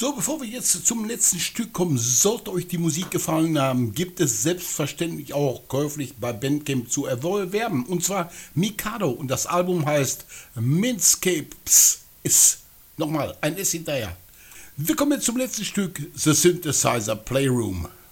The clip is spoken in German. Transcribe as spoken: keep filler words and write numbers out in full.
So, bevor wir jetzt zum letzten Stück kommen, sollte euch die Musik gefallen haben, gibt es selbstverständlich auch käuflich bei Bandcamp zu erwerben. Und zwar Mikado und das Album heißt Minscapes. Ist nochmal ein S hinterher. Wir kommen jetzt zum letzten Stück, The Synthesizer Playroom.